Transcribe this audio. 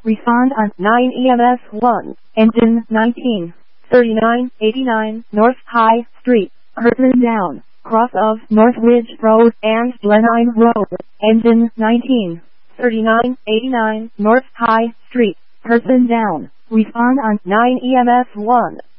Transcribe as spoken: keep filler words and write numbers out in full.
Respond on nine E M S one, engine nineteen, thirty-nine eighty-nine North High Street, Kirtland Down, cross of North Ridge Road and Glenine Road, engine nineteen, thirty-nine eighty-nine North High Street, Kirtland Down. Respond on nine E M S one.